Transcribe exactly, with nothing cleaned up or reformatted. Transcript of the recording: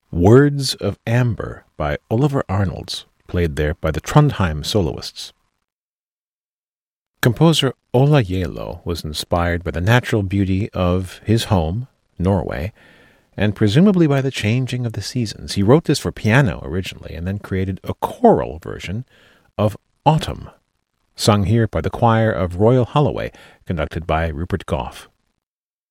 Words of Amber by Oliver Arnolds, played there by the Trondheim soloists. Composer Ola Gjeilo was inspired by the natural beauty of his home, Norway, and presumably by the changing of the seasons. He wrote this for piano originally and then created a choral version of Autumn, sung here by the choir of Royal Holloway, conducted by Rupert Gough.